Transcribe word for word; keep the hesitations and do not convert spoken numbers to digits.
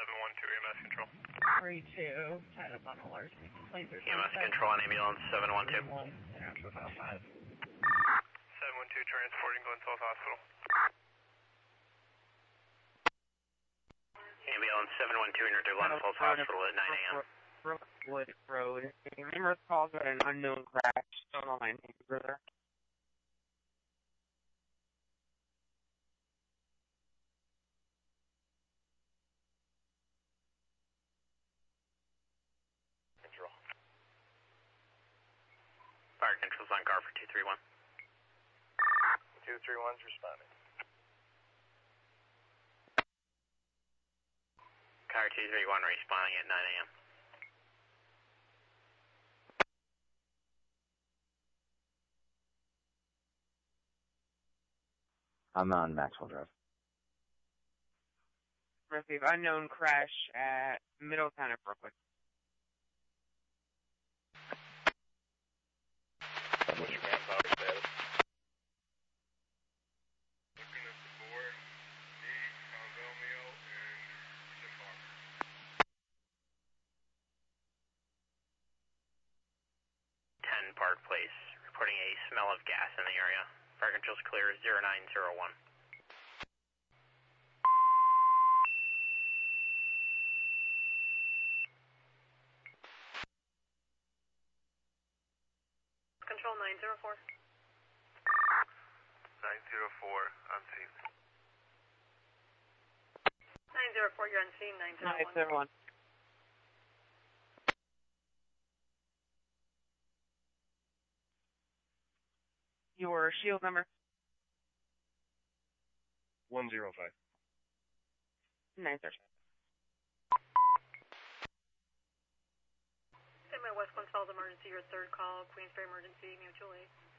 seven one two E M S control. three two, tied up on alert. E M S control on ambulance seven one two. seven one two transporting Glen Falls Hospital. Ambulance seven one two entered Glen Falls Hospital at nine A M Brookwood Road. Numerous calls about an unknown crash. Still on the line, thank you, brother. Control. Fire control's on car for two three one. two three one's responding. Car two three one responding at nine A M I'm on Maxwell Drive. Receive unknown crash at Middletown at Brookwood. What's your manpower status? Looking at the board, D, Calvelmio, and Shafar. ten Park Place, reporting a smell of gas in the area. Fire control's clear zero nine zero one. Control nine zero four. nine zero four, on scene. nine zero four, you're on scene, nine zero one. nine zero one. Your shield number? one zero five. nine zero. Stand by West Glen Falls Emergency, your third call, Queensbury Emergency, mutual aid.